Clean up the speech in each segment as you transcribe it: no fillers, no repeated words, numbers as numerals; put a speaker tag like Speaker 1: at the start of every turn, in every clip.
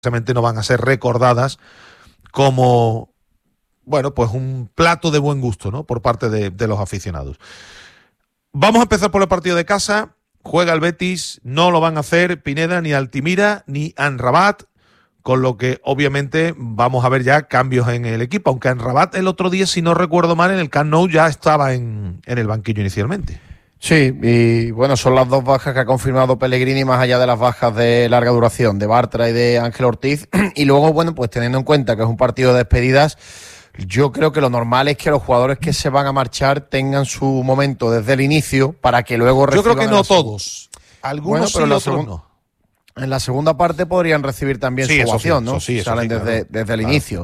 Speaker 1: precisamente no van a ser recordadas como, bueno, pues un plato de buen gusto, ¿no?, por parte de los aficionados. Vamos a empezar por el partido de casa. Juega el Betis, no lo van a hacer Pineda, ni Altimira, ni Amrabat, con lo que obviamente vamos a ver ya cambios en el equipo, aunque Amrabat el otro día, si no recuerdo mal, en el Camp Nou ya estaba en el banquillo inicialmente.
Speaker 2: Sí, y bueno, son las dos bajas que ha confirmado Pellegrini, más allá de las bajas de larga duración, de Bartra y de Ángel Ortiz. Y luego, bueno, pues teniendo en cuenta que es un partido de despedidas, yo creo que lo normal es que los jugadores que se van a marchar tengan su momento desde el inicio para que luego reciban.
Speaker 1: Yo creo que no todos. Algunos
Speaker 2: bueno, pero
Speaker 1: sí, otros no.
Speaker 2: En la segunda parte podrían recibir también su ovación, ¿no?
Speaker 1: Sí,
Speaker 2: salen
Speaker 1: claro,
Speaker 2: desde el inicio.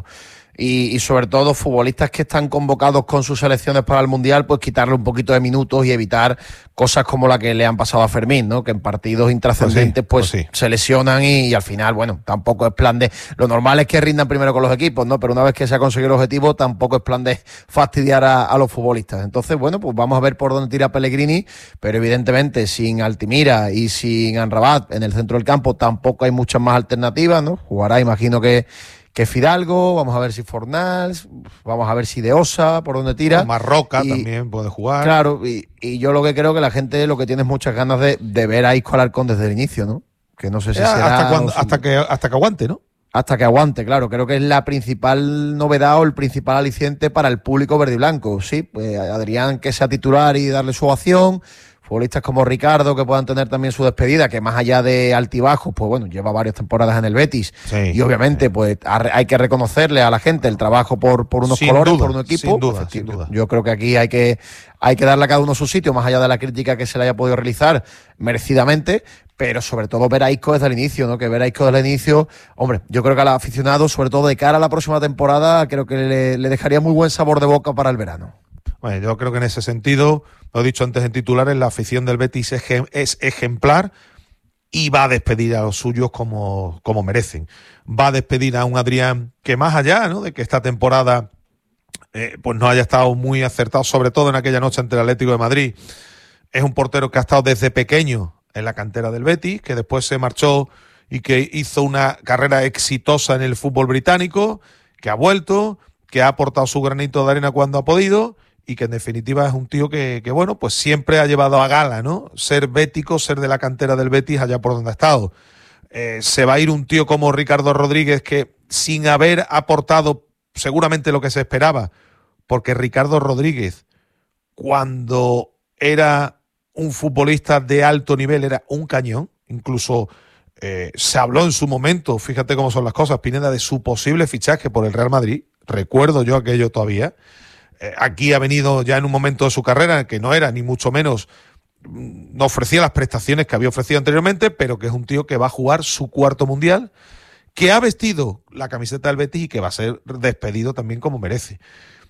Speaker 2: Y sobre todo futbolistas que están convocados con sus selecciones para el Mundial, pues quitarle un poquito de minutos y evitar cosas como la que le han pasado a Fermín, ¿no? Que en partidos intrascendentes se lesionan y al final, bueno, tampoco es plan de... Lo normal es que rindan primero con los equipos, ¿no? Pero una vez que se ha conseguido el objetivo, tampoco es plan de fastidiar a los futbolistas. Entonces, bueno, pues vamos a ver por dónde tira Pellegrini, pero evidentemente sin Altimira y sin Amrabat en el centro del campo tampoco hay muchas más alternativas, ¿no? Jugará, imagino que Fidalgo, vamos a ver si Fornals, vamos a ver si De Osa, por dónde tira.
Speaker 1: Marroca también puede jugar.
Speaker 2: Claro, y yo lo que creo que la gente lo que tiene es muchas ganas de ver a Isco Alarcón desde el inicio, ¿no? Que no sé si será...
Speaker 1: Hasta que aguante, ¿no?
Speaker 2: Hasta que aguante, claro. Creo que es la principal novedad o el principal aliciente para el público verde y blanco. Sí, pues Adrián que sea titular y darle su ovación. Futbolistas como Ricardo que puedan tener también su despedida, que más allá de altibajos, pues bueno, lleva varias temporadas en el Betis. Sí, y obviamente pues hay que reconocerle a la gente el trabajo por unos colores, por un equipo.
Speaker 1: Sin duda.
Speaker 2: Yo creo que aquí hay que darle a cada uno su sitio, más allá de la crítica que se le haya podido realizar merecidamente, pero sobre todo ver a Isco desde el inicio, ¿no? Que ver a Isco desde el inicio, hombre, yo creo que al aficionado, sobre todo de cara a la próxima temporada, creo que le dejaría muy buen sabor de boca para el verano.
Speaker 1: Bueno, yo creo que en ese sentido, lo he dicho antes en titulares, la afición del Betis es ejemplar y va a despedir a los suyos como merecen. Va a despedir a un Adrián que, más allá, ¿no?, de que esta temporada pues no haya estado muy acertado, sobre todo en aquella noche ante el Atlético de Madrid, es un portero que ha estado desde pequeño en la cantera del Betis, que después se marchó y que hizo una carrera exitosa en el fútbol británico, que ha vuelto, que ha aportado su granito de arena cuando ha podido, y que en definitiva es un tío que bueno, pues siempre ha llevado a gala, ¿no?, ser bético, ser de la cantera del Betis allá por donde ha estado. Se va a ir un tío como Ricardo Rodríguez, que sin haber aportado seguramente lo que se esperaba, porque Ricardo Rodríguez, cuando era un futbolista de alto nivel, era un cañón. Incluso se habló en su momento, fíjate cómo son las cosas, Pineda, de su posible fichaje por el Real Madrid. Recuerdo yo aquello todavía. Aquí ha venido ya en un momento de su carrera que no era ni mucho menos, no ofrecía las prestaciones que había ofrecido anteriormente, pero que es un tío que va a jugar su cuarto mundial, que ha vestido la camiseta del Betis y que va a ser despedido también como merece.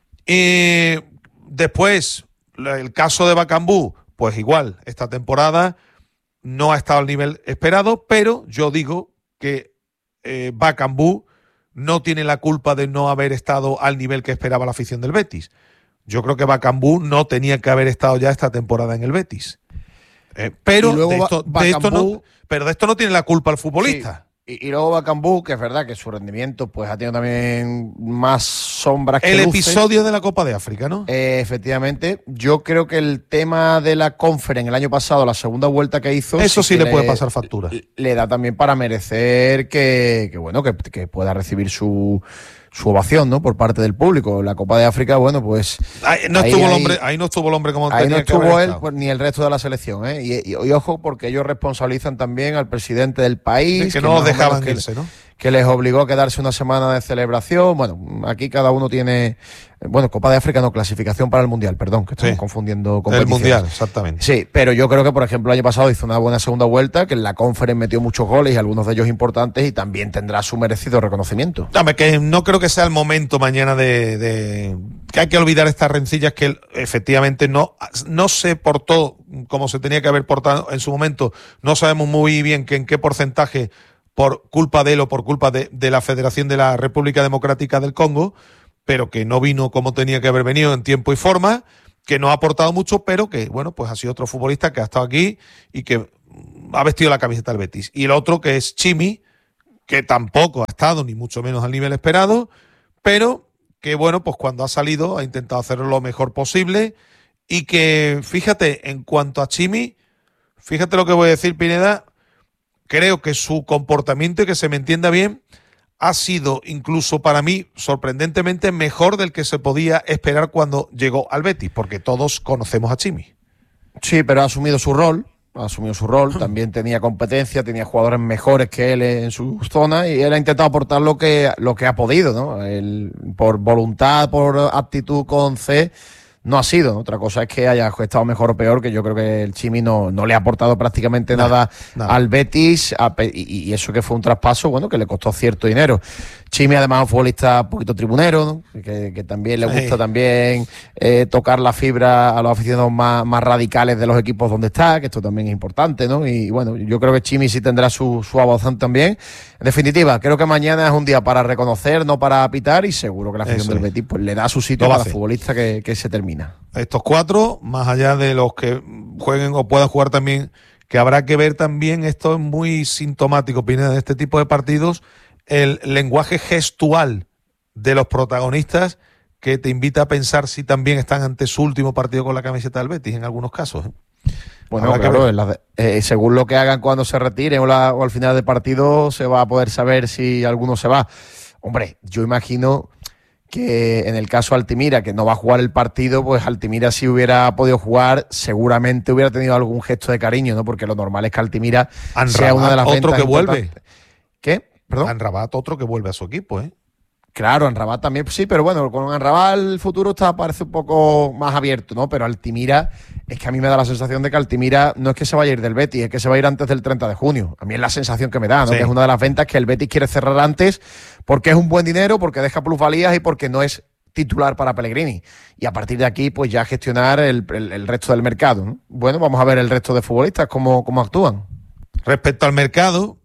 Speaker 1: Después, el caso de Bakambu, pues igual, esta temporada no ha estado al nivel esperado, pero yo digo que Bakambu no tiene la culpa de no haber estado al nivel que esperaba la afición del Betis. Yo creo que Bakambu no tenía que haber estado ya esta temporada en el Betis. Pero de esto no tiene la culpa el futbolista.
Speaker 2: Sí. Y luego Bakambu, que es verdad que su rendimiento pues ha tenido también más sombras que
Speaker 1: el
Speaker 2: luces.
Speaker 1: Episodio de la Copa de África, ¿no?
Speaker 2: Efectivamente. Yo creo que el tema de la Conference el año pasado, la segunda vuelta que hizo...
Speaker 1: Eso sí le puede pasar factura.
Speaker 2: Le da también para merecer que pueda recibir su ovación, ¿no?, por parte del público. La Copa de África, bueno, pues...
Speaker 1: Ahí no estuvo el hombre como
Speaker 2: ahí
Speaker 1: tenía
Speaker 2: no estuvo
Speaker 1: que haber
Speaker 2: él, pues, ni el resto de la selección, ¿eh? Y ojo, porque ellos responsabilizan también al presidente del país.
Speaker 1: Sí, que no los dejaban irse, ¿no?
Speaker 2: Que les obligó a quedarse una semana de celebración. Bueno, aquí cada uno tiene... Bueno, Copa de África no, clasificación para el Mundial, perdón, que estamos confundiendo competiciones.
Speaker 1: El Mundial, exactamente.
Speaker 2: Sí, pero yo creo que, por ejemplo, el año pasado hizo una buena segunda vuelta, que en la Conference metió muchos goles y algunos de ellos importantes, y también tendrá su merecido reconocimiento.
Speaker 1: Dame, que no creo que sea el momento mañana de que hay que olvidar estas rencillas que él efectivamente no se portó como se tenía que haber portado en su momento. No sabemos muy bien que en qué porcentaje, por culpa de él o por culpa de la Federación de la República Democrática del Congo, pero que no vino como tenía que haber venido en tiempo y forma, que no ha aportado mucho, pero que, bueno, pues ha sido otro futbolista que ha estado aquí y que ha vestido la camiseta del Betis. Y el otro, que es Chimi, que tampoco ha estado ni mucho menos al nivel esperado, pero que bueno, pues cuando ha salido ha intentado hacerlo lo mejor posible y que, fíjate, en cuanto a Chimi, fíjate lo que voy a decir, Pineda, creo que su comportamiento, y que se me entienda bien, ha sido incluso para mí sorprendentemente mejor del que se podía esperar cuando llegó al Betis, porque todos conocemos a Chimi.
Speaker 2: Sí, pero ha asumido su rol. También tenía competencia, tenía jugadores mejores que él en su zona y él ha intentado aportar lo que ha podido, ¿no? Él, por voluntad, por actitud con C, no ha sido, ¿no? Otra cosa es que haya estado mejor o peor, que yo creo que el Chimi no le ha aportado prácticamente nada al Betis, y eso que fue un traspaso, bueno, que le costó cierto dinero. Chimi además es un futbolista un poquito tribunero, ¿no? Que también le gusta también tocar la fibra a los aficionados más radicales de los equipos donde está, que esto también es importante, ¿no? Y bueno, yo creo que Chimi sí tendrá su avazón también. En definitiva, creo que mañana es un día para reconocer, no para pitar, y seguro que la afición del Betis pues le da su sitio a cada futbolista que se termina.
Speaker 1: Estos 4, más allá de los que jueguen o puedan jugar también, que habrá que ver también, esto es muy sintomático, Pineda, de este tipo de partidos, el lenguaje gestual de los protagonistas, que te invita a pensar si también están ante su último partido con la camiseta del Betis, en algunos casos.
Speaker 2: Bueno, claro, según lo que hagan cuando se retiren o al final del partido, se va a poder saber si alguno se va. Hombre, yo imagino que en el caso de Altimira, que no va a jugar el partido, pues Altimira, si hubiera podido jugar, seguramente hubiera tenido algún gesto de cariño, ¿no? Porque lo normal es que Altimira sea una de las
Speaker 1: otro que vuelve.
Speaker 2: ¿Qué? ¿Perdón?
Speaker 1: Amrabat, otro que vuelve a su equipo, ¿eh?
Speaker 2: Claro, Amrabat también, sí, pero bueno, con Amrabat el futuro parece un poco más abierto, ¿no? Pero Altimira, es que a mí me da la sensación de que Altimira no es que se vaya a ir del Betis, es que se va a ir antes del 30 de junio. A mí es la sensación que me da, ¿no? Sí. Que es una de las ventas que el Betis quiere cerrar antes, porque es un buen dinero, porque deja plusvalías y porque no es titular para Pellegrini. Y a partir de aquí, pues ya gestionar el resto del mercado, ¿no? Bueno, vamos a ver el resto de futbolistas, cómo actúan.
Speaker 1: Respecto al mercado,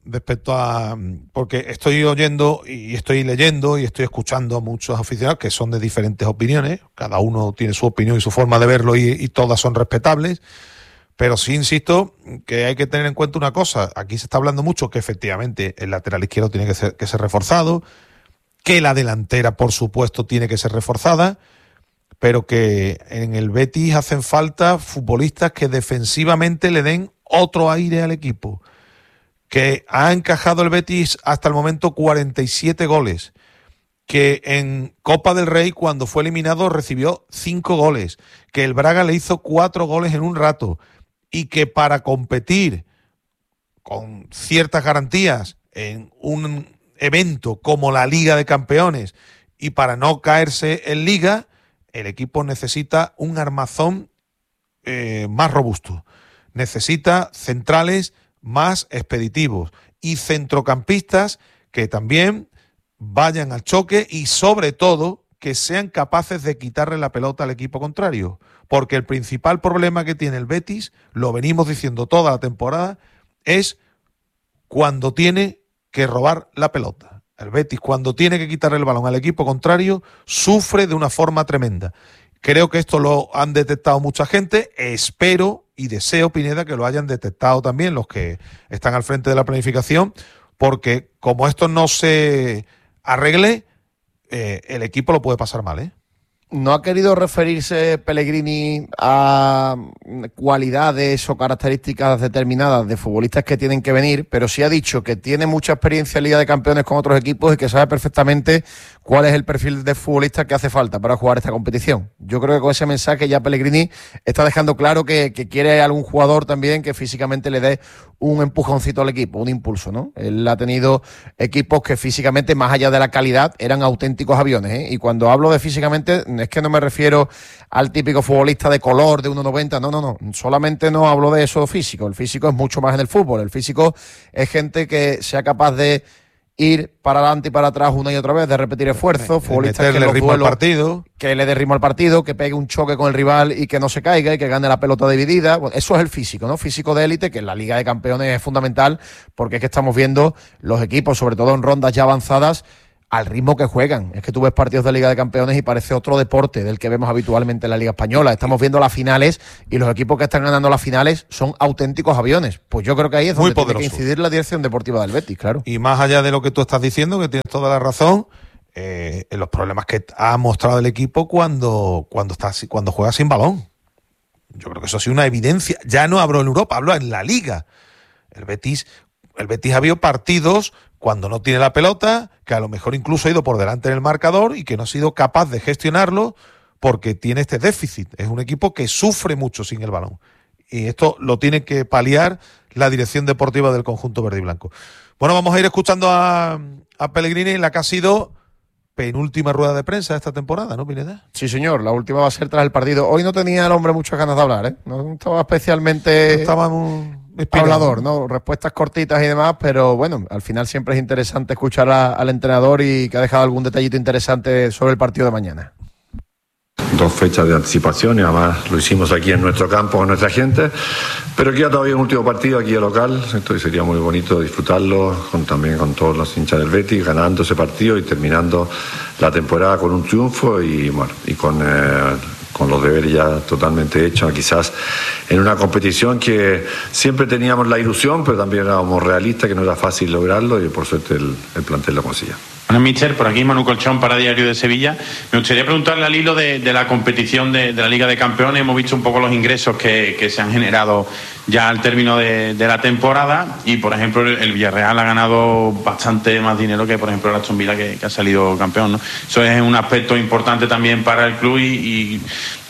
Speaker 1: porque estoy oyendo y estoy leyendo y estoy escuchando a muchos aficionados que son de diferentes opiniones, cada uno tiene su opinión y su forma de verlo y todas son respetables, pero sí insisto que hay que tener en cuenta una cosa, aquí se está hablando mucho que efectivamente el lateral izquierdo tiene que ser reforzado, que la delantera por supuesto tiene que ser reforzada, pero que en el Betis hacen falta futbolistas que defensivamente le den otro aire al equipo, que ha encajado el Betis hasta el momento 47 goles, que en Copa del Rey cuando fue eliminado recibió 5 goles, que el Braga le hizo 4 goles en un rato y que para competir con ciertas garantías en un evento como la Liga de Campeones y para no caerse en Liga, el equipo necesita un armazón más robusto. Necesita centrales más expeditivos y centrocampistas que también vayan al choque y sobre todo que sean capaces de quitarle la pelota al equipo contrario, porque el principal problema que tiene el Betis, lo venimos diciendo toda la temporada, es cuando tiene que robar la pelota. El Betis, cuando tiene que quitarle el balón al equipo contrario, sufre de una forma tremenda. Creo que esto lo han detectado mucha gente, espero y deseo, Pineda, que lo hayan detectado también los que están al frente de la planificación, porque como esto no se arregle, el equipo lo puede pasar mal, ¿eh?
Speaker 2: ¿No ha querido referirse Pellegrini a cualidades o características determinadas de futbolistas que tienen que venir, pero sí ha dicho que tiene mucha experiencia en Liga de Campeones con otros equipos y que sabe perfectamente cuál es el perfil de futbolista que hace falta para jugar esta competición? Yo creo que con ese mensaje ya Pellegrini está dejando claro que quiere algún jugador también que físicamente le dé un empujoncito al equipo, un impulso, ¿no? Él ha tenido equipos que físicamente, más allá de la calidad, eran auténticos aviones, ¿eh? Y cuando hablo de físicamente, es que no me refiero al típico futbolista de color de 1,90, no, solamente no hablo de eso físico, el físico es mucho más en el fútbol, el físico es gente que sea capaz de ir para adelante y para atrás una y otra vez, de repetir esfuerzos, futbolistas que los duelos, que le dé ritmo al partido, que pegue un choque con el rival y que no se caiga y que gane la pelota dividida. Bueno, eso es el físico, ¿no? Físico de élite, que en la Liga de Campeones es fundamental, porque es que estamos viendo los equipos, sobre todo en rondas ya avanzadas, al ritmo que juegan. Es que tú ves partidos de Liga de Campeones y parece otro deporte del que vemos habitualmente en la Liga Española. Estamos viendo las finales y los equipos que están ganando las finales son auténticos aviones. Pues yo creo que ahí es donde tiene que incidir la dirección deportiva del Betis, claro.
Speaker 1: Y más allá de lo que tú estás diciendo, que tienes toda la razón, en los problemas que ha mostrado el equipo cuando juega sin balón. Yo creo que eso ha sido una evidencia. Ya no hablo en Europa, hablo en la Liga. El Betis ha habido partidos cuando no tiene la pelota, que a lo mejor incluso ha ido por delante en el marcador y que no ha sido capaz de gestionarlo porque tiene este déficit. Es un equipo que sufre mucho sin el balón. Y esto lo tiene que paliar la dirección deportiva del conjunto verde y blanco. Bueno, vamos a ir escuchando a Pellegrini en la que ha sido penúltima rueda de prensa de esta temporada, ¿no, Pineda?
Speaker 2: Sí, señor. La última va a ser tras el partido. Hoy no tenía el hombre muchas ganas de hablar, ¿eh? No estaba especialmente...
Speaker 1: No estaba muy
Speaker 2: hablador, ¿no? Respuestas cortitas y demás, pero bueno, al final siempre es interesante escuchar al entrenador y que ha dejado algún detallito interesante sobre el partido de mañana.
Speaker 3: 2 fechas de anticipación y además lo hicimos aquí en nuestro campo con nuestra gente, pero queda todavía un último partido aquí de local, entonces sería muy bonito disfrutarlo también con todos los hinchas del Betis, ganando ese partido y terminando la temporada con un triunfo y bueno, y con los deberes ya totalmente hechos, quizás en una competición que siempre teníamos la ilusión, pero también éramos realistas que no era fácil lograrlo y por suerte el plantel lo consiguió.
Speaker 4: Bueno, mister, por aquí Manu Colchón para Diario de Sevilla. Me gustaría preguntarle al hilo de la competición de la Liga de Campeones. Hemos visto un poco los ingresos que se han generado ya al término de la temporada y, por ejemplo, el Villarreal ha ganado bastante más dinero que, por ejemplo, el Aston Villa que ha salido campeón, ¿no? Eso es un aspecto importante también para el club y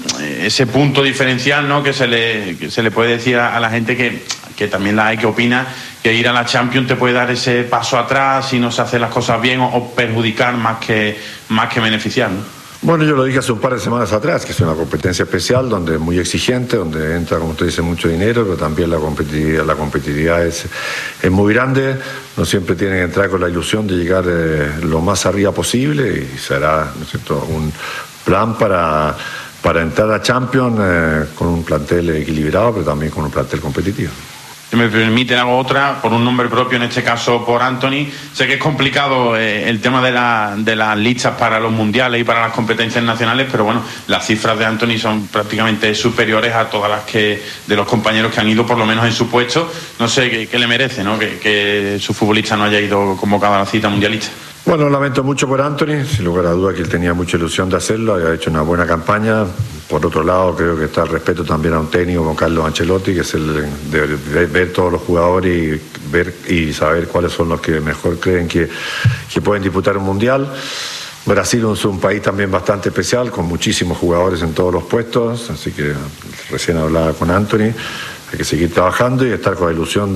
Speaker 4: ese punto diferencial, ¿no?, que se le puede decir a la gente que también la hay que opina que ir a la Champions te puede dar ese paso atrás si no se hacen las cosas bien o perjudicar más que beneficiar, ¿no?
Speaker 3: Bueno, yo lo dije hace un par de semanas atrás, que es una competencia especial, donde es muy exigente, donde entra, como usted dice, mucho dinero, pero también la competitividad es muy grande. No siempre tienen que entrar con la ilusión de llegar lo más arriba posible y será, ¿no es cierto?, un plan para entrar a Champions con un plantel equilibrado, pero también con un plantel competitivo.
Speaker 4: Si me permiten, hago otra por un nombre propio, en este caso por Anthony. Sé que es complicado el tema de las listas para los mundiales y para las competencias nacionales, pero bueno, las cifras de Anthony son prácticamente superiores a todas las que de los compañeros que han ido por lo menos en su puesto. No sé qué le merece, ¿no?, que su futbolista no haya ido convocado a la cita mundialista.
Speaker 3: Bueno, lamento mucho por Anthony, sin lugar a duda que él tenía mucha ilusión de hacerlo, había hecho una buena campaña. Por otro lado, creo que está el respeto también a un técnico como Carlo Ancelotti, que es el de ver todos los jugadores y ver y saber cuáles son los que mejor creen que pueden disputar un mundial. Brasil es un país también bastante especial, con muchísimos jugadores en todos los puestos, así que recién hablaba con Anthony, hay que seguir trabajando y estar con la ilusión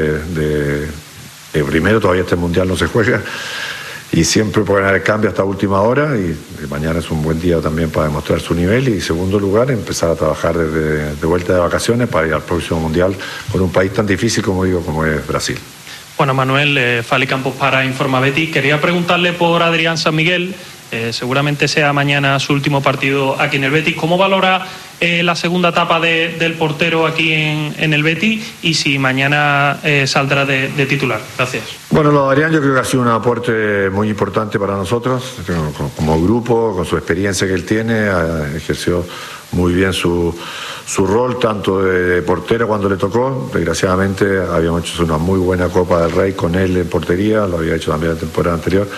Speaker 3: de primero, todavía este mundial no se juega, y siempre puede ganar el cambio hasta última hora y mañana es un buen día también para demostrar su nivel y, segundo lugar, empezar a trabajar de vuelta de vacaciones para ir al próximo mundial con un país tan difícil como es Brasil.
Speaker 5: Bueno, Manuel, Fali Campos para Informa Betis. Quería preguntarle por Adrián San Miguel, seguramente sea mañana su último partido aquí en el Betis. ¿Cómo valora la segunda etapa del portero aquí en el Betis y si mañana saldrá de titular? Gracias.
Speaker 3: Bueno, lo de Adrián yo creo que ha sido un aporte muy importante para nosotros, como grupo, con su experiencia que él tiene, ejerció muy bien su rol, tanto de portero cuando le tocó. Desgraciadamente habíamos hecho una muy buena Copa del Rey con él en portería, lo había hecho también la temporada anterior,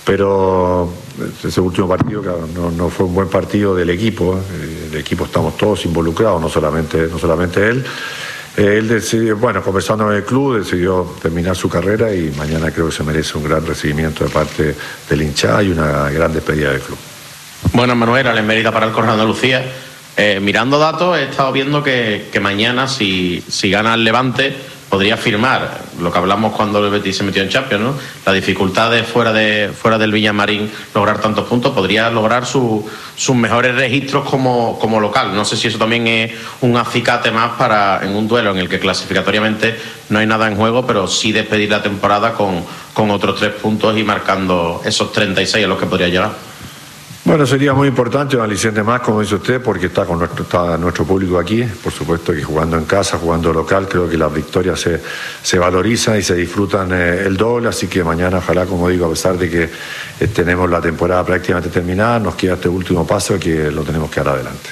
Speaker 3: pero ese último partido no fue un buen partido del equipo. El equipo estamos todos involucrados, no solamente él. Él decidió, bueno, conversando con el club, decidió terminar su carrera y mañana creo que se merece un gran recibimiento de parte del hinchada y una gran despedida del club.
Speaker 6: Bueno, Manuel, Alex Mérida para el Correo de Andalucía. Mirando datos, he estado viendo que mañana, si gana el Levante, podría firmar lo que hablamos cuando el Betis se metió en Champions, ¿no? La dificultad de fuera del Villamarín lograr tantos puntos, podría lograr sus mejores registros como local. No sé si eso también es un acicate más para en un duelo en el que clasificatoriamente no hay nada en juego, pero sí despedir la temporada con otros 3 puntos y marcando esos 36 a los que podría llegar.
Speaker 3: Bueno, sería muy importante un aliciente más, como dice usted, porque está nuestro público aquí. Por supuesto que jugando en casa, jugando local, creo que las victorias se valorizan y se disfrutan el doble. Así que mañana, ojalá, como digo, a pesar de que tenemos la temporada prácticamente terminada, nos queda este último paso que lo tenemos que dar adelante.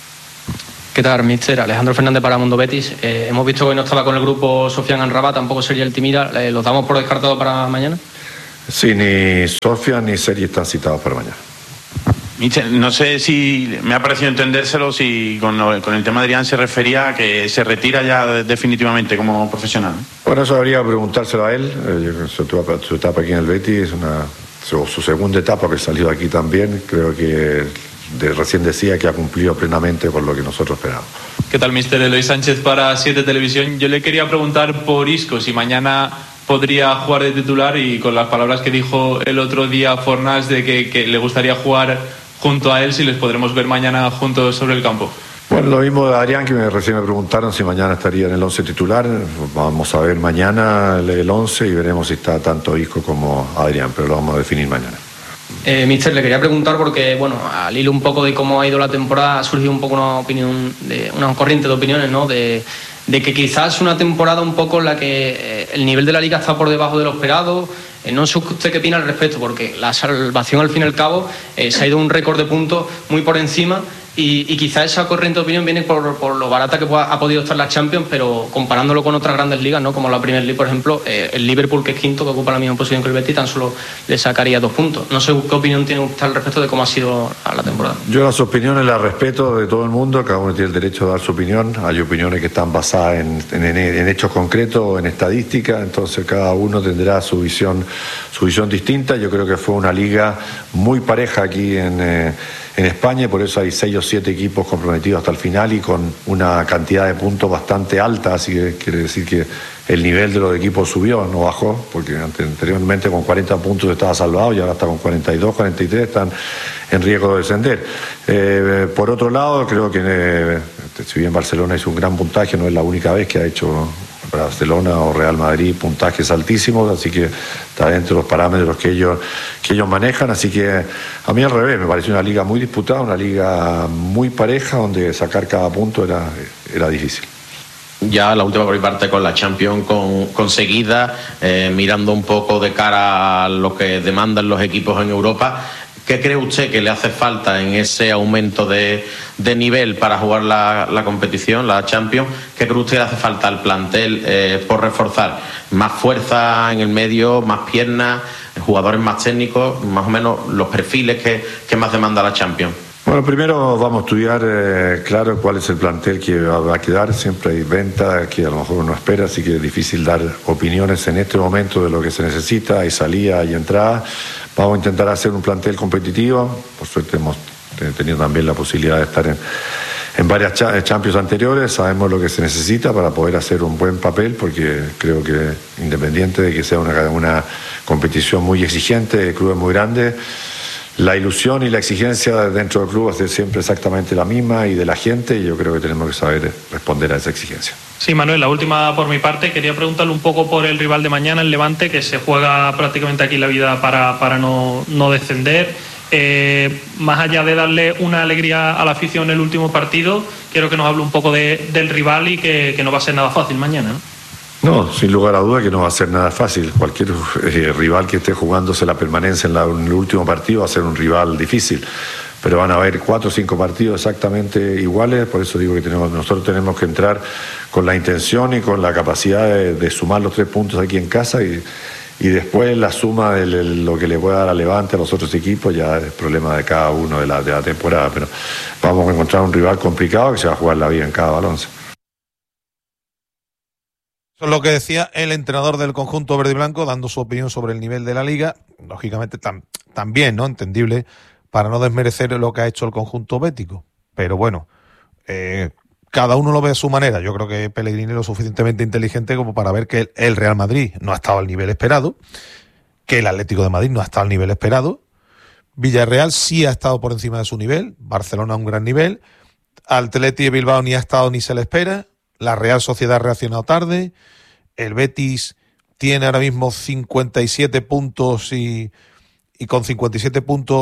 Speaker 7: ¿Qué tal, mister? Alejandro Fernández para Mundo Betis. Hemos visto que hoy no estaba con el grupo Sofian Amrabat, tampoco sería el Timira. ¿Los damos por descartado para mañana?
Speaker 3: Sí, ni Sofian ni Sergi están citados para mañana.
Speaker 4: Mister, no sé si me ha parecido entendérselo, si con el tema de Adrián se refería a que se retira ya definitivamente como profesional.
Speaker 3: Bueno, eso habría que preguntárselo a él. Su etapa aquí en el Betis, su segunda etapa que salió aquí también, creo que recién decía que ha cumplido plenamente con lo que nosotros esperábamos.
Speaker 8: ¿Qué tal, mister? Eloy Sánchez para 7 Televisión. Yo le quería preguntar por Isco, si mañana podría jugar de titular, y con las palabras que dijo el otro día Fornals de que le gustaría jugar junto a él, si les podremos ver mañana juntos sobre el campo.
Speaker 3: Bueno, lo mismo de Adrián, que recién me preguntaron si mañana estaría en el 11 titular. Vamos a ver mañana el 11 y veremos si está tanto Isco como Adrián, pero lo vamos a definir mañana.
Speaker 7: Mister, le quería preguntar porque, bueno, al hilo un poco de cómo ha ido la temporada, ha surgido un poco una corriente de opiniones, ¿no? De que quizás una temporada un poco en la que el nivel de la liga está por debajo de lo esperado. No sé usted qué opina al respecto, porque la salvación al fin y al cabo se ha ido un récord de puntos muy por encima, y quizás esa corriente de opinión viene por lo barata que ha podido estar la Champions, pero comparándolo con otras grandes ligas, ¿no? Como la Premier League, por ejemplo, el Liverpool, que es quinto, que ocupa la misma posición que el Betis, tan solo le sacaría 2 puntos. No sé qué opinión tiene usted al respecto de cómo ha sido la temporada.
Speaker 3: Yo las opiniones las respeto de todo el mundo, cada uno tiene el derecho a dar su opinión. Hay opiniones que están basadas en hechos concretos, en estadística, entonces cada uno tendrá su visión distinta. Yo creo que fue una liga muy pareja aquí en España, y por eso hay 6 o 7 equipos comprometidos hasta el final y con una cantidad de puntos bastante alta, así que quiere decir que el nivel de los equipos subió, no bajó, porque anteriormente con 40 puntos estaba salvado y ahora está con 42, 43, están en riesgo de descender. Por otro lado, creo que si bien Barcelona hizo un gran puntaje, no es la única vez que ha hecho Barcelona o Real Madrid puntajes altísimos, así que está dentro de los parámetros que ellos manejan. Así que a mí al revés, me pareció una liga muy disputada, una liga muy pareja, donde sacar cada punto era difícil.
Speaker 6: Ya la última por mi parte con la Champions conseguida, mirando un poco de cara a lo que demandan los equipos en Europa, ¿qué cree usted que le hace falta en ese aumento de nivel para jugar la competición, la Champions? ¿Qué cree usted que le hace falta al plantel por reforzar? ¿Más fuerza en el medio, más piernas, jugadores más técnicos, más o menos los perfiles que más demanda la Champions?
Speaker 3: Bueno, primero vamos a estudiar claro cuál es el plantel que va a quedar. Siempre hay venta que a lo mejor uno espera, así que es difícil dar opiniones en este momento de lo que se necesita. Hay salida, hay entrada. Vamos a intentar hacer un plantel competitivo. Por suerte hemos tenido también la posibilidad de estar en varias Champions anteriores. Sabemos lo que se necesita para poder hacer un buen papel, porque creo que independiente de que sea una competición muy exigente, el club es muy grande, la ilusión y la exigencia dentro del club va a ser siempre exactamente la misma, y de la gente, y yo creo que tenemos que saber responder a esa exigencia.
Speaker 5: Sí, Manuel, la última por mi parte. Quería preguntarle un poco por el rival de mañana, el Levante, que se juega prácticamente aquí la vida para no descender. Más allá de darle una alegría a la afición en el último partido, quiero que nos hable un poco del rival y que no va a ser nada fácil mañana, ¿no?
Speaker 3: No, sin lugar a duda que no va a ser nada fácil. Cualquier rival que esté jugándose la permanencia en el último partido va a ser un rival difícil, pero van a haber 4 o 5 partidos exactamente iguales. Por eso digo que nosotros tenemos que entrar con la intención y con la capacidad de sumar los 3 puntos aquí en casa, y después la suma de lo que le pueda dar a Levante a los otros equipos ya es problema de cada uno de la temporada, pero vamos a encontrar un rival complicado que se va a jugar la vida en cada balance.
Speaker 1: Eso es lo que decía el entrenador del conjunto verde y blanco, dando su opinión sobre el nivel de la liga. Lógicamente también, ¿no? Entendible, para no desmerecer lo que ha hecho el conjunto bético. Pero bueno, cada uno lo ve a su manera. Yo creo que Pellegrini es lo suficientemente inteligente como para ver que el Real Madrid no ha estado al nivel esperado, que el Atlético de Madrid no ha estado al nivel esperado, Villarreal sí ha estado por encima de su nivel, Barcelona a un gran nivel, Atleti de Bilbao ni ha estado ni se le espera, la Real Sociedad ha reaccionado tarde, el Betis tiene ahora mismo 57 puntos y con 57 puntos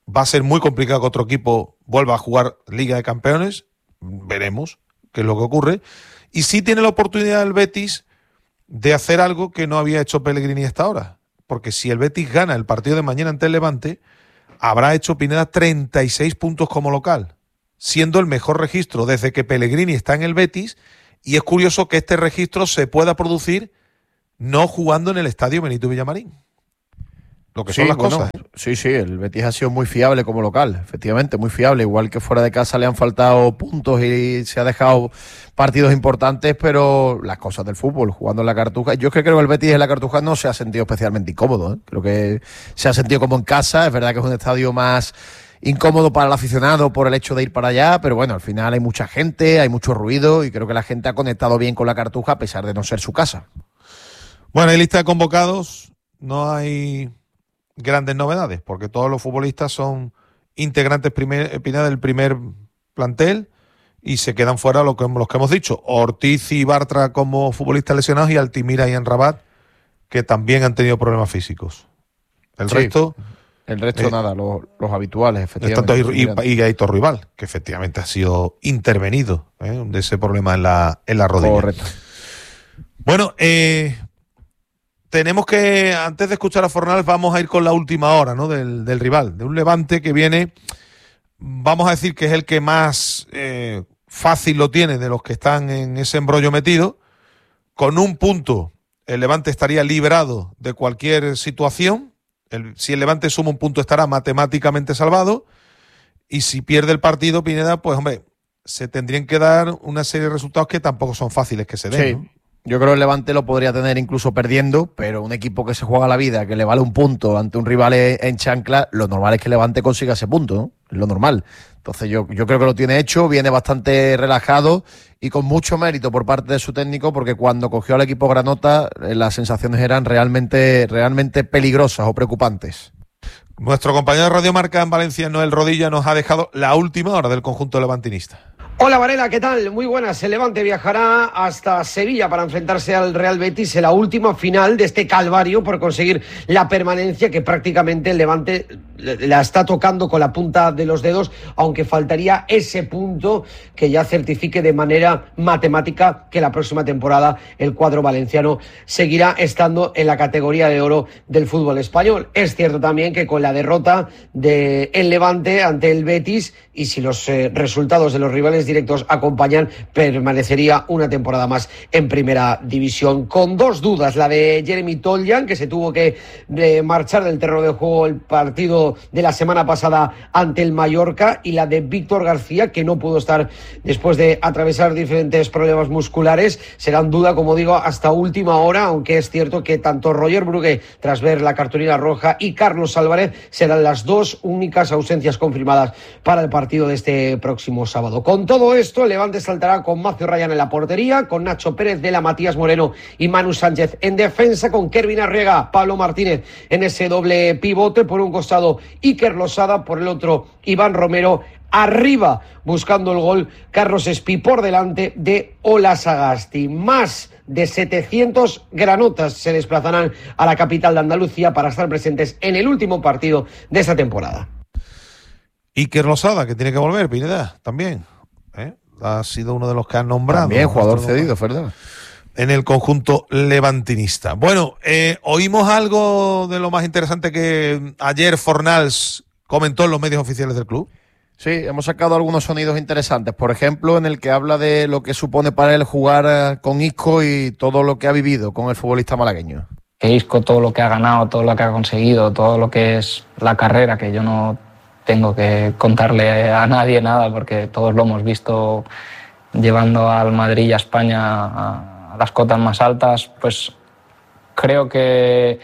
Speaker 1: Va a ser muy complicado que otro equipo vuelva a jugar Liga de Campeones. Veremos qué es lo que ocurre. Y sí tiene la oportunidad el Betis de hacer algo que no había hecho Pellegrini hasta ahora. Porque si el Betis gana el partido de mañana ante el Levante, habrá hecho Pineda 36 puntos como local, siendo el mejor registro desde que Pellegrini está en el Betis. Y es curioso que este registro se pueda producir no jugando en el estadio Benito Villamarín. Lo que son las cosas.
Speaker 2: Sí, el Betis ha sido muy fiable como local, efectivamente, muy fiable. Igual que fuera de casa le han faltado puntos y se ha dejado partidos importantes, pero las cosas del fútbol, jugando en la Cartuja. Yo es que creo que el Betis en la Cartuja no se ha sentido especialmente incómodo, ¿eh? Creo que se ha sentido como en casa. Es verdad que es un estadio más incómodo para el aficionado por el hecho de ir para allá, pero bueno, al final hay mucha gente, hay mucho ruido y creo que la gente ha conectado bien con la Cartuja a pesar de no ser su casa.
Speaker 1: Bueno, hay lista de convocados, no hay grandes novedades, porque todos los futbolistas son integrantes del primer plantel y se quedan fuera los que hemos dicho, Ortiz y Bartra como futbolistas lesionados y Altimira y Amrabat, que también han tenido problemas físicos. El resto
Speaker 2: nada, los habituales, efectivamente.
Speaker 1: Y Aitor Rival, que efectivamente ha sido intervenido de ese problema en la rodilla.
Speaker 2: Correcto.
Speaker 1: Bueno, tenemos que, antes de escuchar a Fornals, vamos a ir con la última hora, ¿no? del rival, de un Levante que viene, vamos a decir que es el que más fácil lo tiene de los que están en ese embrollo metido. Con un punto, el Levante estaría librado de cualquier situación. Si el Levante suma un punto, estará matemáticamente salvado. Y si pierde el partido, Pineda, pues hombre, se tendrían que dar una serie de resultados que tampoco son fáciles que se den.
Speaker 2: Sí.
Speaker 1: ¿No?
Speaker 2: Yo creo que el Levante lo podría tener incluso perdiendo, pero un equipo que se juega la vida, que le vale un punto ante un rival en chancla, lo normal es que el Levante consiga ese punto, ¿no? Es lo normal. Entonces yo creo que lo tiene hecho, viene bastante relajado y con mucho mérito por parte de su técnico, porque cuando cogió al equipo granota las sensaciones eran realmente peligrosas o preocupantes.
Speaker 1: Nuestro compañero de Radio Marca en Valencia, Noel Rodilla, nos ha dejado la última hora del conjunto levantinista.
Speaker 9: Hola Varela, ¿qué tal? Muy buenas. El Levante viajará hasta Sevilla para enfrentarse al Real Betis en la última final de este calvario por conseguir la permanencia que prácticamente el Levante la está tocando con la punta de los dedos, aunque faltaría ese punto que ya certifique de manera matemática que la próxima temporada el cuadro valenciano seguirá estando en la categoría de oro del fútbol español. Es cierto también que con la derrota del Levante ante el Betis, y si los resultados de los rivales directos acompañan, permanecería una temporada más en primera división, con dos dudas: la de Jeremy Toljan, que se tuvo que marchar del terreno de juego el partido de la semana pasada ante el Mallorca, y la de Víctor García, que no pudo estar después de atravesar diferentes problemas musculares. Serán duda, como digo, hasta última hora, aunque es cierto que tanto Roger Brugué, tras ver la cartulina roja, y Carlos Álvarez serán las dos únicas ausencias confirmadas para el partido de este próximo sábado. Con todo esto, el Levante saltará con Macio Ryan en la portería, con Nacho Pérez de la, Matías Moreno y Manu Sánchez en defensa, con Kervin Arriaga, Pablo Martínez en ese doble pivote, por un costado Iker Losada, por el otro Iván Romero. Arriba, buscando el gol, Carlos Espí, por delante de Ola Sagasti. Más de 700 granotas se desplazarán a la capital de Andalucía para estar presentes en el último partido de esta temporada.
Speaker 1: Iker Losada, que tiene que volver, Pineda, también. Ha sido uno de los que han nombrado.
Speaker 2: También, jugador cedido, ¿verdad?
Speaker 1: En el conjunto levantinista. Bueno, oímos algo de lo más interesante que ayer Fornals comentó en los medios oficiales del club.
Speaker 2: Sí, hemos sacado algunos sonidos interesantes. Por ejemplo, en el que habla de lo que supone para él jugar con Isco y todo lo que ha vivido con el futbolista malagueño.
Speaker 10: Que Isco, todo lo que ha ganado, todo lo que ha conseguido, todo lo que es la carrera, que yo no tengo que contarle a nadie nada, porque todos lo hemos visto llevando al Madrid y a España a las cotas más altas. Pues creo que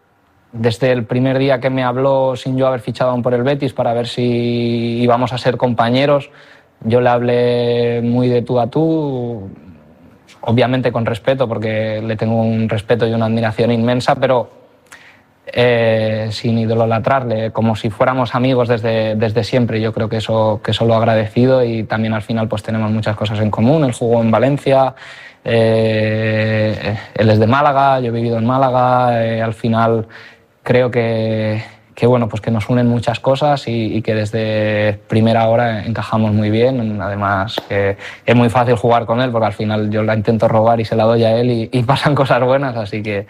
Speaker 10: desde el primer día que me habló, sin yo haber fichado aún por el Betis, para ver si íbamos a ser compañeros, yo le hablé muy de tú a tú, obviamente con respeto, porque le tengo un respeto y una admiración inmensa, pero sin idolatrarle, como si fuéramos amigos desde siempre. Yo creo que eso lo he agradecido, y también al final pues tenemos muchas cosas en común. Él jugó en Valencia, él es de Málaga, yo he vivido en Málaga, al final creo que bueno, pues que nos unen muchas cosas y que desde primera hora encajamos muy bien. Además, que es muy fácil jugar con él porque al final yo la intento robar y se la doy a él y pasan cosas buenas, así que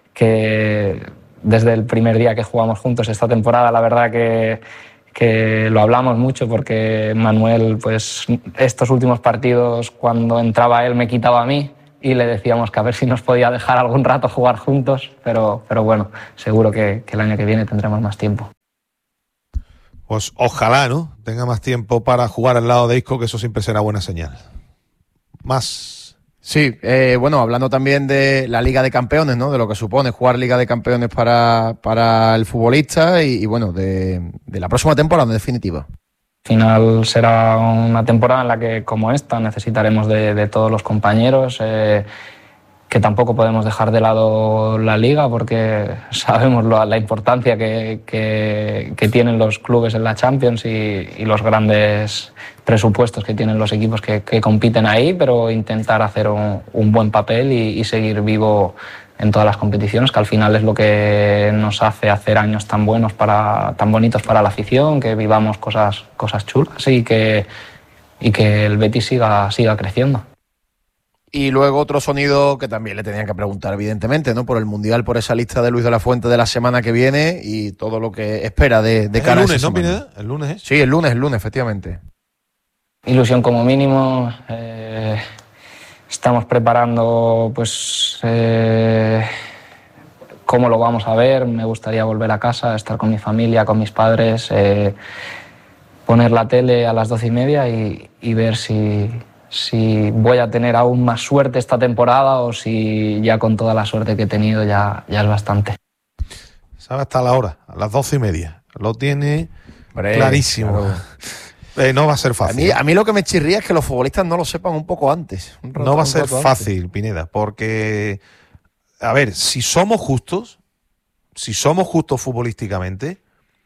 Speaker 10: desde el primer día que jugamos juntos esta temporada, la verdad que lo hablamos mucho porque Manuel, pues estos últimos partidos cuando entraba él me quitaba a mí y le decíamos que a ver si nos podía dejar algún rato jugar juntos, pero bueno, seguro que el año que viene tendremos más tiempo.
Speaker 1: Pues ojalá, ¿no?, tenga más tiempo para jugar al lado de Isco, que eso siempre será buena señal. Más.
Speaker 2: Sí, bueno, hablando también de la Liga de Campeones, ¿no?, de lo que supone jugar Liga de Campeones para el futbolista y bueno, de la próxima temporada en definitiva.
Speaker 10: Al final será una temporada en la que, como esta, necesitaremos de todos los compañeros, que tampoco podemos dejar de lado la Liga porque sabemos la importancia que tienen los clubes en la Champions y los grandes presupuestos que tienen los equipos que compiten ahí, pero intentar hacer un buen papel y seguir vivo en todas las competiciones, que al final es lo que nos hace hacer años tan buenos, tan bonitos para la afición, que vivamos cosas chulas y que el Betis siga creciendo.
Speaker 2: Y luego otro sonido que también le tenían que preguntar, evidentemente, ¿no?, por el Mundial, por esa lista de Luis de la Fuente de la semana que viene y todo lo que espera de cara a esa semana.
Speaker 1: ¿El lunes, no, Pineda? ¿El lunes, eh?
Speaker 2: Sí, el lunes, efectivamente.
Speaker 10: Ilusión como mínimo. Estamos preparando pues cómo lo vamos a ver. Me gustaría volver a casa, estar con mi familia, con mis padres, poner la tele a las 12:30 y ver si voy a tener aún más suerte esta temporada o si ya con toda la suerte que he tenido ya es bastante.
Speaker 1: Sabe hasta la hora, a las 12:30. Lo tiene clarísimo. Claro. No va a ser fácil.
Speaker 2: A mí lo que me chirría es que los futbolistas no lo sepan un poco antes.
Speaker 1: No va a ser fácil, Pineda, porque, a ver, si somos justos futbolísticamente,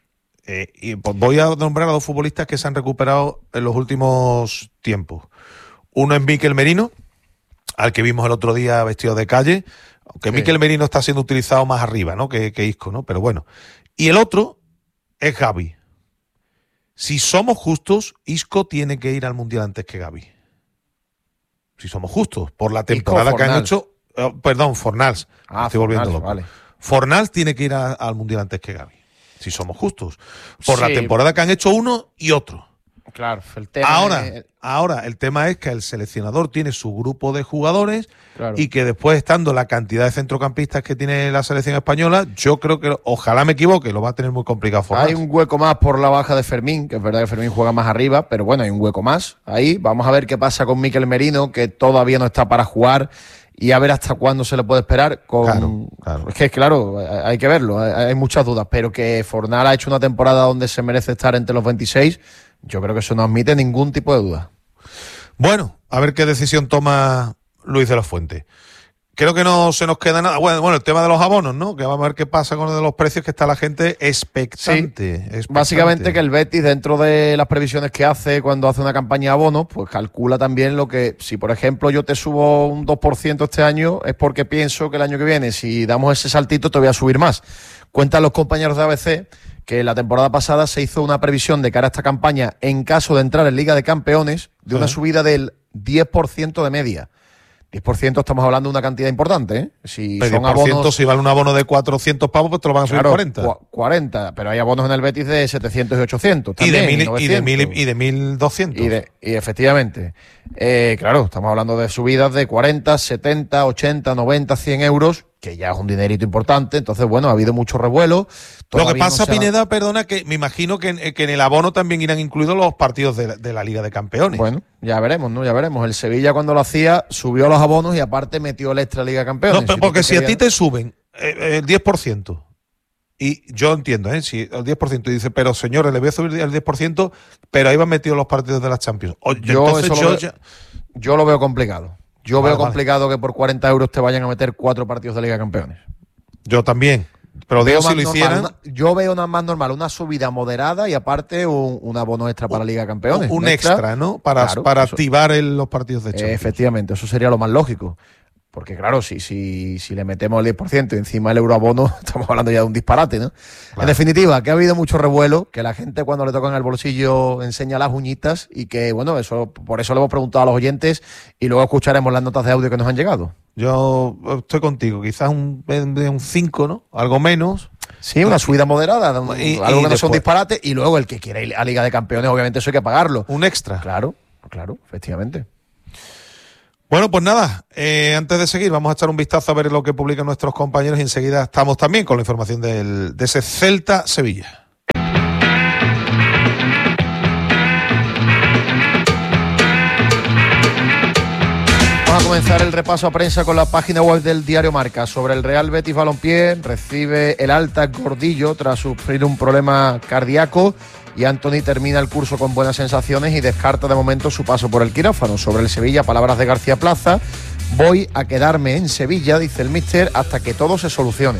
Speaker 1: y pues voy a nombrar a dos futbolistas que se han recuperado en los últimos tiempos. Uno es Mikel Merino, al que vimos el otro día vestido de calle, aunque sí. Mikel Merino está siendo utilizado más arriba, ¿no?, que Isco, ¿no? Pero bueno. Y el otro es Gavi. Si somos justos, Isco tiene que ir al Mundial antes que Gavi. Si somos justos, por la temporada que han hecho... Fornals. Estoy volviendo loco. Vale. Fornals tiene que ir al Mundial antes que Gavi. Si somos justos. Por la temporada que han hecho uno y otro.
Speaker 2: Claro, el tema
Speaker 1: Ahora, el tema es que el seleccionador tiene su grupo de jugadores, claro, y que después, estando la cantidad de centrocampistas que tiene la selección española, yo creo que, ojalá me equivoque, lo va a tener muy complicado. Fornals.
Speaker 2: Hay un hueco más por la baja de Fermín, que es verdad que Fermín juega más arriba, pero bueno, hay un hueco más ahí. Vamos a ver qué pasa con Mikel Merino, que todavía no está para jugar, y a ver hasta cuándo se le puede esperar. Claro. Es que, claro, hay que verlo, hay muchas dudas, pero que Fornal ha hecho una temporada donde se merece estar entre los 26, yo creo que eso no admite ningún tipo de duda.
Speaker 1: Bueno, a ver qué decisión toma Luis de la Fuente. Creo que no se nos queda nada. Bueno, el tema de los abonos, ¿no? Que vamos a ver qué pasa con los precios, que está la gente expectante.
Speaker 2: Sí. Básicamente que el Betis, dentro de las previsiones que hace cuando hace una campaña de abonos, pues calcula también lo que, si por ejemplo yo te subo un 2% este año, es porque pienso que el año que viene, si damos ese saltito, te voy a subir más. Cuentan los compañeros de ABC que la temporada pasada se hizo una previsión de cara a esta campaña, en caso de entrar en Liga de Campeones, de una subida del 10% de media. 10% estamos hablando de una cantidad importante, ¿eh? Si
Speaker 1: pero
Speaker 2: son
Speaker 1: 10%,
Speaker 2: abonos,
Speaker 1: si vale un abono de 400 pavos, pues te lo van a subir 40.
Speaker 2: 40, pero hay abonos en el Betis de 700 y 800 también,
Speaker 1: y de 1.200.
Speaker 2: Y efectivamente, claro, estamos hablando de subidas de 40, 70, 80, 90, 100 euros, que ya es un dinerito importante. Entonces, bueno, ha habido mucho revuelo.
Speaker 1: Lo que pasa, Pineda, perdona, que me imagino que en el abono también irán incluidos los partidos de la Liga de Campeones.
Speaker 2: Bueno, ya veremos, ¿no? Ya veremos. El Sevilla, cuando lo hacía, subió los abonos y aparte metió el extra Liga de Campeones.
Speaker 1: No, pero porque si a ti te suben el 10%, y yo entiendo, si el 10%, y dice, pero señores, le voy a subir el 10%, pero ahí van metidos los partidos de las Champions.
Speaker 2: Yo lo veo complicado. Yo veo complicado que por 40 euros te vayan a meter 4 partidos de Liga de Campeones.
Speaker 1: Yo también. Pero digo, si lo hicieran...
Speaker 2: yo veo una más normal, una subida moderada y aparte un abono extra para la Liga de Campeones.
Speaker 1: Un extra, ¿no? Para activar los partidos de Champions.
Speaker 2: Efectivamente, eso sería lo más lógico. Porque claro, si le metemos el 10% y encima el euroabono, estamos hablando ya de un disparate, ¿no? Claro. En definitiva, que ha habido mucho revuelo, que la gente cuando le tocan el bolsillo enseña las uñitas y que, bueno, por eso le hemos preguntado a los oyentes y luego escucharemos las notas de audio que nos han llegado.
Speaker 1: Yo estoy contigo, quizás un 5, ¿no? Algo menos.
Speaker 2: Sí, una subida moderada, algo que no sea un disparate, y luego el que quiera ir a Liga de Campeones, obviamente eso hay que pagarlo.
Speaker 1: Un extra.
Speaker 2: Claro, efectivamente.
Speaker 1: Bueno, pues nada, antes de seguir vamos a echar un vistazo a ver lo que publican nuestros compañeros y enseguida estamos también con la información de ese Celta-Sevilla.
Speaker 2: Vamos a comenzar el repaso a prensa con la página web del diario Marca. Sobre el Real Betis Balompié, recibe el alta Gordillo tras sufrir un problema cardíaco y Antony termina el curso con buenas sensaciones y descarta de momento su paso por el quirófano. Sobre el Sevilla, palabras de García Plaza: voy a quedarme en Sevilla, dice el míster, hasta que todo se solucione.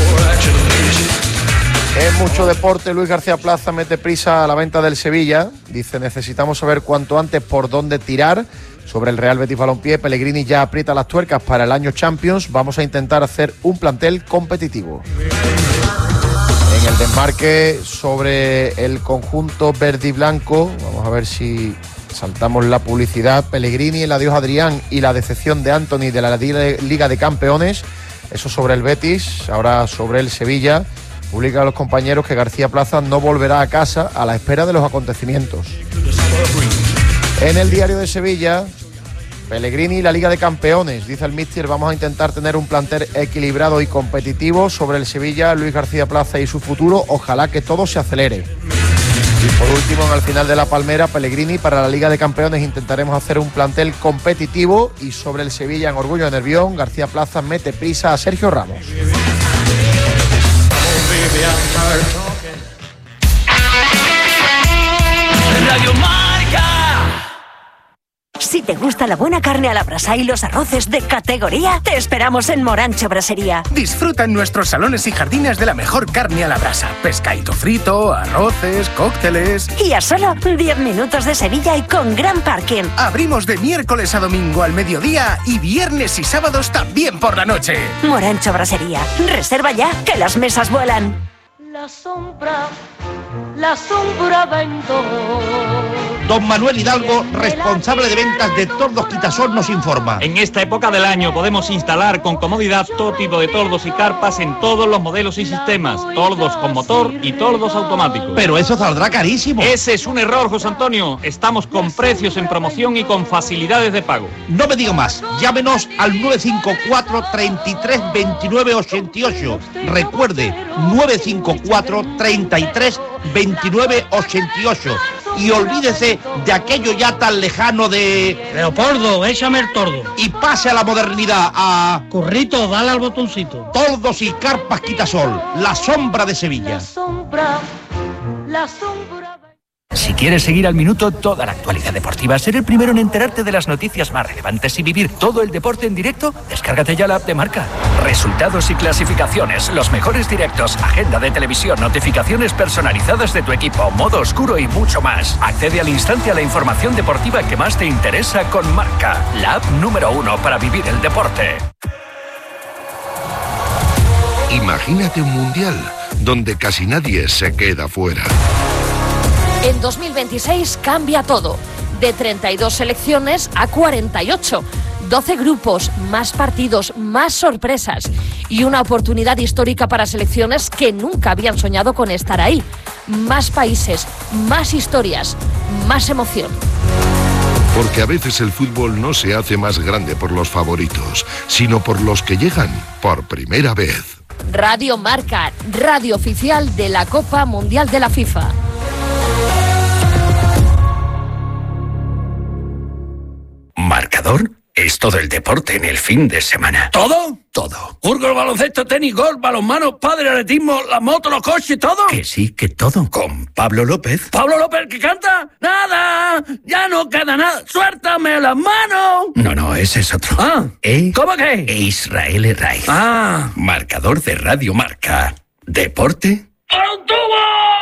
Speaker 2: En mucho deporte, Luis García Plaza mete prisa a la venta del Sevilla. Dice, necesitamos saber cuanto antes por dónde tirar. Sobre el Real Betis Balompié, Pellegrini ya aprieta las tuercas para el año Champions. Vamos a intentar hacer un plantel competitivo. En el desmarque, sobre el conjunto verde y blanco, vamos a ver si saltamos la publicidad. Pellegrini, el adiós Adrián y la decepción de Antony de la Liga de Campeones. Eso sobre el Betis. Ahora sobre el Sevilla, publican los compañeros que García Plaza no volverá a casa a la espera de los acontecimientos. En el diario de Sevilla, Pellegrini y la Liga de Campeones. Dice el míster, vamos a intentar tener un plantel equilibrado y competitivo. Sobre el Sevilla, Luis García Plaza y su futuro, ojalá que todo se acelere. Y por último, en el final de la Palmera, Pellegrini, para la Liga de Campeones intentaremos hacer un plantel competitivo. Y sobre el Sevilla, en Orgullo de Nervión, García Plaza mete prisa a Sergio Ramos.
Speaker 11: Radio Marca.
Speaker 12: Si te gusta la buena carne a la brasa y los arroces de categoría, te esperamos en Morancho Brasería.
Speaker 11: Disfruta en nuestros salones y jardines de la mejor carne a la brasa. Pescadito frito, arroces, cócteles.
Speaker 12: Y a solo 10 minutos de Sevilla y con gran parking.
Speaker 11: Abrimos de miércoles a domingo al mediodía y viernes y sábados también por la noche.
Speaker 12: Morancho Brasería. Reserva ya, que las mesas vuelan.
Speaker 13: La sombra vendo.
Speaker 14: Don Manuel Hidalgo, responsable de ventas de Tordos Quitasol, nos informa.
Speaker 15: En esta época del año podemos instalar con comodidad todo tipo de tordos y carpas en todos los modelos y sistemas. Tordos con motor y tordos automáticos.
Speaker 14: Pero eso saldrá carísimo.
Speaker 15: Ese es un error, José Antonio. Estamos con precios en promoción y con facilidades de pago.
Speaker 14: No me digo más. Llámenos al 954 33 29 88. Recuerde, 954 33 29 88. Y olvídese de aquello ya tan lejano de...
Speaker 16: Leopoldo, échame el tordo.
Speaker 14: Y pase a la modernidad, a...
Speaker 16: Currito, dale al botoncito.
Speaker 14: Tordos y carpas Quitasol, la sombra de Sevilla.
Speaker 13: La sombra...
Speaker 17: Si quieres seguir al minuto toda la actualidad deportiva, ser el primero en enterarte de las noticias más relevantes y vivir todo el deporte en directo, descárgate ya la app de Marca. Resultados y clasificaciones, los mejores directos, agenda de televisión, notificaciones personalizadas de tu equipo, modo oscuro y mucho más. Accede al instante a la información deportiva que más te interesa con Marca, la app número 1 para vivir el deporte.
Speaker 18: Imagínate un mundial donde casi nadie se queda fuera.
Speaker 19: En 2026 cambia todo. De 32 selecciones a 48. 12 grupos, más partidos, más sorpresas. Y una oportunidad histórica para selecciones que nunca habían soñado con estar ahí. Más países, más historias, más emoción.
Speaker 18: Porque a veces el fútbol no se hace más grande por los favoritos, sino por los que llegan por primera vez.
Speaker 19: Radio Marca, radio oficial de la Copa Mundial de la FIFA.
Speaker 17: Marcador es todo el deporte en el fin de semana.
Speaker 20: ¿Todo? Todo. Fútbol, baloncesto, tenis, golf, balonmano, pádel, atletismo, la moto, los coches, ¿todo?
Speaker 17: Que sí, que todo. Con Pablo López.
Speaker 20: ¿Pablo López que canta? ¡Nada! ¡Ya no queda nada! ¡Suéltame las manos!
Speaker 17: No, ese es otro.
Speaker 20: Ah, ¿cómo que?
Speaker 17: Israel Herraiz.
Speaker 20: Ah.
Speaker 17: Marcador de Radio Marca. Deporte
Speaker 20: ¡Para un tubo!